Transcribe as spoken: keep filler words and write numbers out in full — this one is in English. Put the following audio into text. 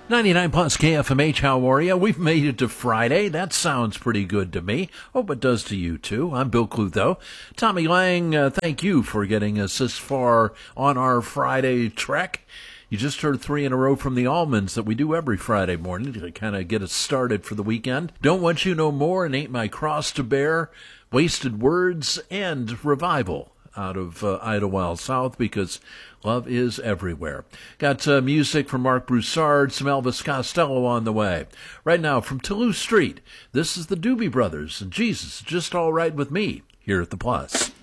ninety-nine plus K F M H, how are you? We've made it to Friday. That sounds pretty good to me. Hope it does to you, too. I'm Bill Clutho. Tommy Lang, uh, thank you for getting us this far on our Friday trek. You just heard three in a row from the Almonds that we do every Friday morning to kind of get us started for the weekend. Don't Want You No More and Ain't My Cross to Bear, Wasted Words, and Revival out of uh, Idlewild South, because love is everywhere. Got uh, music from Mark Broussard, some Elvis Costello on the way. Right now from Toulouse Street, this is the Doobie Brothers, and Jesus is Just All Right With Me here at The Plus.